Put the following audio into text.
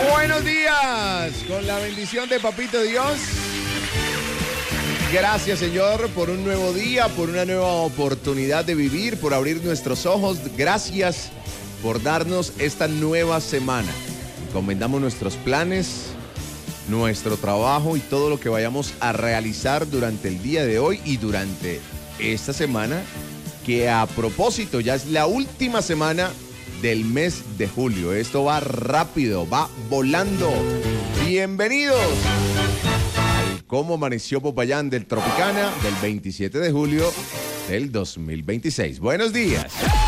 Buenos días, con la bendición de Papito Dios. Gracias, Señor, por un nuevo día, por una nueva oportunidad de vivir, por abrir nuestros ojos. Gracias por darnos esta nueva semana. Encomendamos nuestros planes, nuestro trabajo y todo lo que vayamos a realizar durante el día de hoy y durante esta semana, que a propósito ya es la última semana del mes de julio. Esto va rápido, va volando. Bienvenidos al Cómo Amaneció Popayán del Tropicana del 27 de julio del 2026. Buenos días.